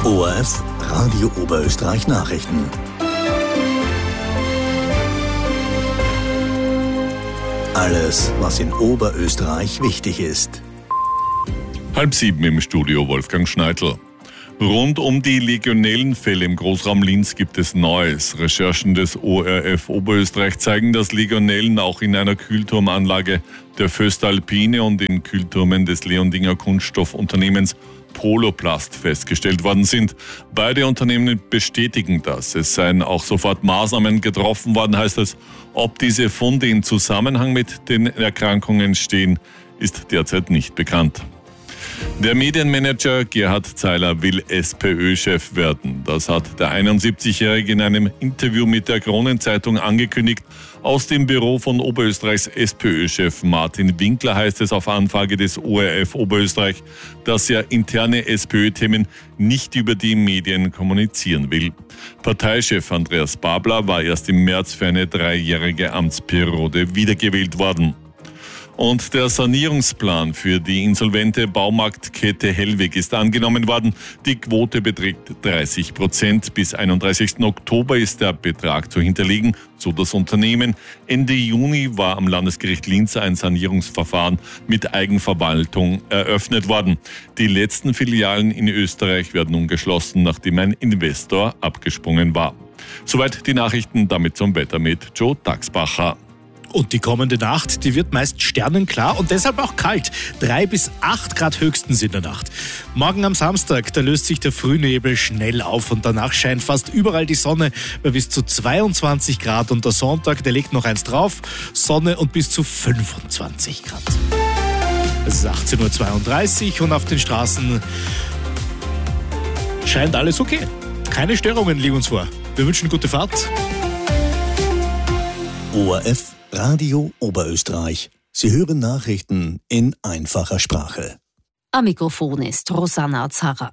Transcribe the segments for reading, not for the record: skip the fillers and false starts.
ORF Radio Oberösterreich Nachrichten. Alles, was in Oberösterreich wichtig ist. 6:30 im Studio Wolfgang Schneidl. Rund um die Legionellenfälle im Großraum Linz gibt es Neues. Recherchen des ORF Oberösterreich zeigen, dass Legionellen auch in einer Kühlturmanlage der Voestalpine und in Kühlturmen des Leondinger Kunststoffunternehmens Poloplast festgestellt worden sind. Beide Unternehmen bestätigen das. Es seien auch sofort Maßnahmen getroffen worden, heißt es. Ob diese Funde in Zusammenhang mit den Erkrankungen stehen, ist derzeit nicht bekannt. Der Medienmanager Gerhard Zeiler will SPÖ-Chef werden. Das hat der 71-Jährige in einem Interview mit der Kronenzeitung angekündigt. Aus dem Büro von Oberösterreichs SPÖ-Chef Martin Winkler heißt es auf Anfrage des ORF Oberösterreich, dass er interne SPÖ-Themen nicht über die Medien kommunizieren will. Parteichef Andreas Babler war erst im März für eine 3-jährige Amtsperiode wiedergewählt worden. Und der Sanierungsplan für die insolvente Baumarktkette Hellweg ist angenommen worden. Die Quote beträgt 30%. Bis 31. Oktober ist der Betrag zu hinterlegen, so das Unternehmen. Ende Juni war am Landesgericht Linz ein Sanierungsverfahren mit Eigenverwaltung eröffnet worden. Die letzten Filialen in Österreich werden nun geschlossen, nachdem ein Investor abgesprungen war. Soweit die Nachrichten, damit zum Wetter mit Joe Daxbacher. Und die kommende Nacht, die wird meist sternenklar und deshalb auch kalt. 3 bis 8 Grad höchstens in der Nacht. Morgen am Samstag, da löst sich der Frühnebel schnell auf und danach scheint fast überall die Sonne bei bis zu 22 Grad. Und der Sonntag, der legt noch eins drauf, Sonne und bis zu 25 Grad. Es ist 18:32 Uhr und auf den Straßen scheint alles okay. Keine Störungen liegen uns vor. Wir wünschen gute Fahrt. ORF Radio Oberösterreich. Sie hören Nachrichten in einfacher Sprache. Am Mikrofon ist Rosanna Zarra.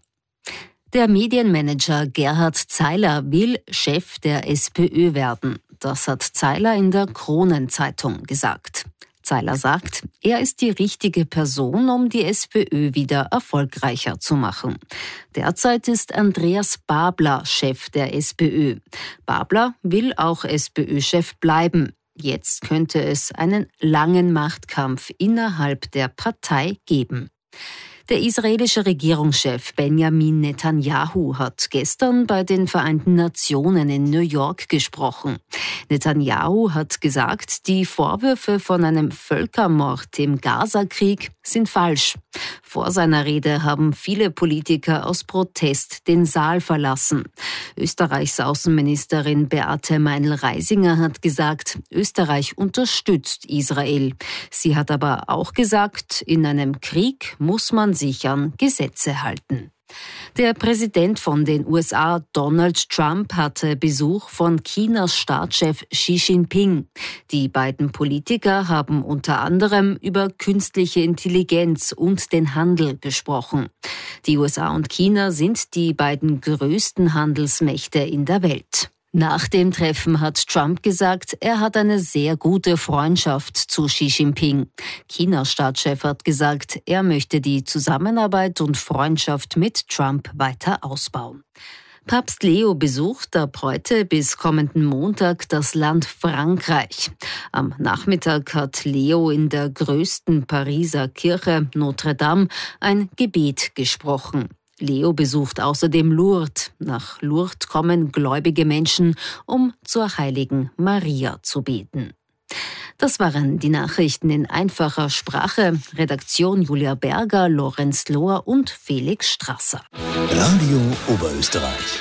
Der Medienmanager Gerhard Zeiler will Chef der SPÖ werden. Das hat Zeiler in der Kronenzeitung gesagt. Zeiler sagt, er ist die richtige Person, um die SPÖ wieder erfolgreicher zu machen. Derzeit ist Andreas Babler Chef der SPÖ. Babler will auch SPÖ-Chef bleiben. Jetzt könnte es einen langen Machtkampf innerhalb der Partei geben. Der israelische Regierungschef Benjamin Netanyahu hat gestern bei den Vereinten Nationen in New York gesprochen. Netanyahu hat gesagt, die Vorwürfe von einem Völkermord im Gaza-Krieg sind falsch. Vor seiner Rede haben viele Politiker aus Protest den Saal verlassen. Österreichs Außenministerin Beate Meinl-Reisinger hat gesagt, Österreich unterstützt Israel. Sie hat aber auch gesagt, in einem Krieg muss man sich an Gesetze halten. Der Präsident von den USA, Donald Trump, hatte Besuch von Chinas Staatschef Xi Jinping. Die beiden Politiker haben unter anderem über künstliche Intelligenz und den Handel gesprochen. Die USA und China sind die beiden größten Handelsmächte in der Welt. Nach dem Treffen hat Trump gesagt, er hat eine sehr gute Freundschaft zu Xi Jinping. Chinas Staatschef hat gesagt, er möchte die Zusammenarbeit und Freundschaft mit Trump weiter ausbauen. Papst Leo besucht ab heute bis kommenden Montag das Land Frankreich. Am Nachmittag hat Leo in der größten Pariser Kirche Notre Dame ein Gebet gesprochen. Leo besucht außerdem Lourdes. Nach Lourdes kommen gläubige Menschen, um zur heiligen Maria zu beten. Das waren die Nachrichten in einfacher Sprache. Redaktion Julia Berger, Lorenz Lohr und Felix Strasser. Radio Oberösterreich.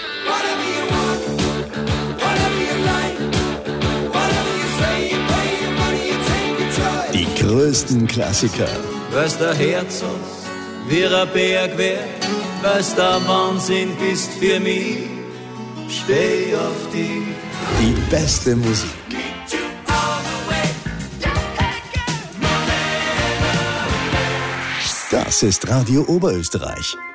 Die größten Klassiker. Was der Herz wie ein Berg wär, was der Wahnsinn bist für mich, steh auf dich. Die beste Musik. Das ist Radio Oberösterreich.